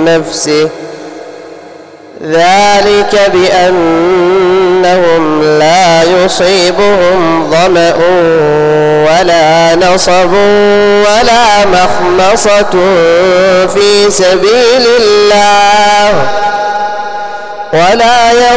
نفسه، ذلك بأنهم لا يصيبهم ظمأ ولا نصب ولا مخمصة في سبيل الله ولا